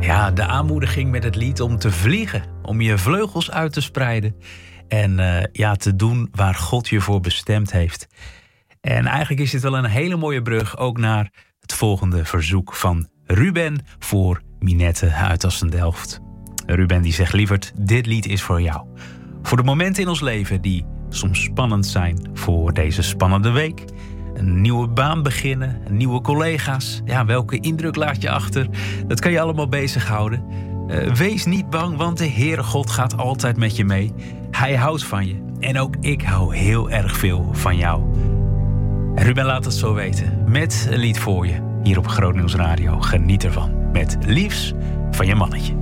Ja, de aanmoediging met het lied om te vliegen. Om je vleugels uit te spreiden. En te doen waar God je voor bestemd heeft. En eigenlijk is dit wel een hele mooie brug ook naar het volgende verzoek van Ruben voor Minette uit Assendelft. Ruben die zegt: lieverd, dit lied is voor jou. Voor de momenten in ons leven die soms spannend zijn. Voor deze spannende week. Een nieuwe baan beginnen, nieuwe collega's. Ja, welke indruk laat je achter? Dat kan je allemaal bezighouden. Wees niet bang, want de Heere God gaat altijd met je mee. Hij houdt van je. En ook ik hou heel erg veel van jou. En Ruben laat het zo weten. Met een lied voor je. Hier op Groot Nieuws Radio. Geniet ervan. Met liefs van je mannetje.